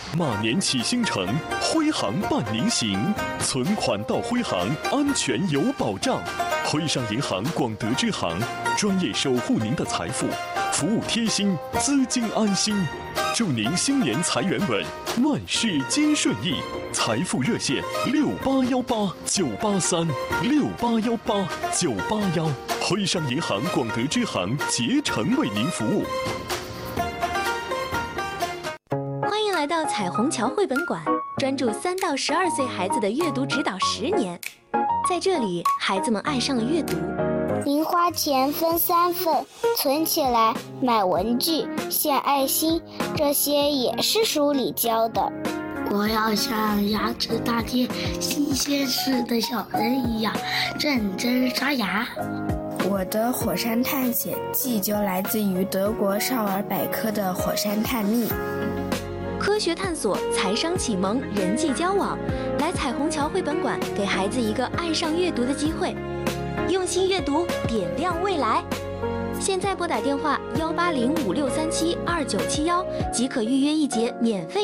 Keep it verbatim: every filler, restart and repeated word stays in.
马年启星城，徽行伴您行，存款到徽行，安全有保障。徽商银行广德支行，专业守护您的财富，服务贴心，资金安心。祝您新年财源稳，万事皆顺意。财富热线六八幺八九八三六八幺八九八幺，徽商银行广德支行竭诚为您服务。 欢迎来到彩虹桥绘本馆，专注三到十二岁孩子的阅读指导十年。在这里，孩子们爱上了阅读。 零花钱分三份，存起来买文具、献爱心，这些也是书里教的。 我要像牙齿大贴新鲜事的小人一样认真刷牙。 我的火山探险记就来自于德国少儿百科的火山探秘。 科学探索、财商启蒙、人际交往，来彩虹桥绘本馆，给孩子一个爱上阅读的机会。用心阅读，点亮未来。现在拨打电话幺八零五六三七二九七幺即可预约一节免费